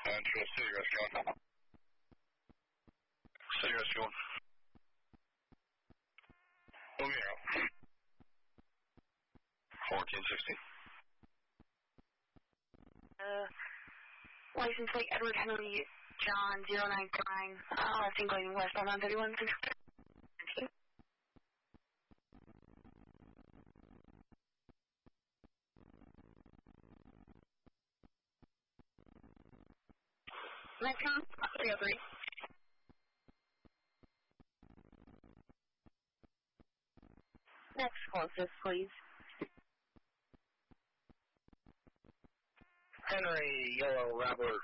City Rescue 1. City Rescue 1. Romero. 1460. License plate Edward Henry John 099. Going west on 31. Next one, 303. Next closest, please. Henry Yellow Robert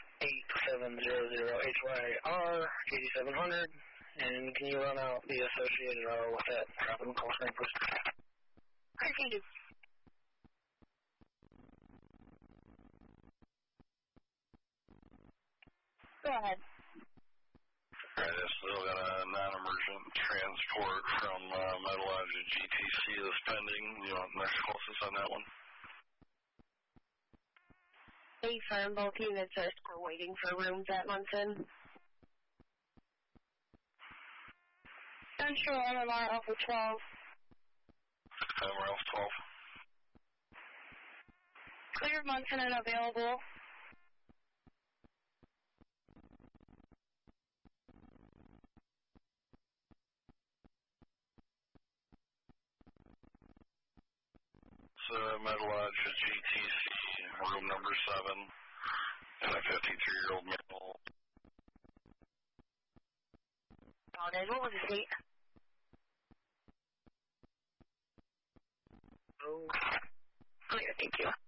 8700HYR 8700, and can you run out the associated R with that traffic call sign, please? Proceed. Go ahead. Alright, I still got a non-emergent transport from Metallogy GTC that's pending. You want next closest on that one? Affirm, both units are still waiting for rooms at Munson. Central MMR Alpha 12. MMR Alpha 12. Clear Munson and available. Metallogy GTC, room number 7, and a 53-year-old male. What was the date? Oh. Clear, thank you.